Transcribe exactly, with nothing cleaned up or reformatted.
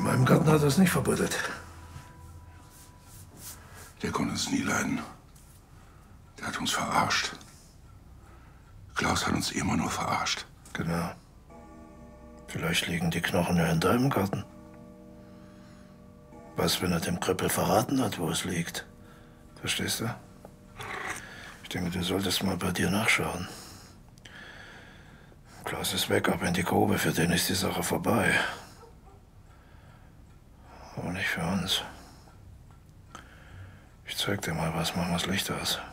meinem Garten hat er es nicht verbuddelt. Der konnte uns nie leiden. Der hat uns verarscht. Klaus hat uns immer nur verarscht. Genau. Vielleicht liegen die Knochen ja in deinem Garten. Was, wenn er dem Kröppel verraten hat, wo es liegt? Verstehst du? Ich denke, du solltest mal bei dir nachschauen. Klaus ist weg, ab in die Grube. Für den ist die Sache vorbei. Aber nicht für uns. Ich zeig dir mal was, machen wir das Licht aus.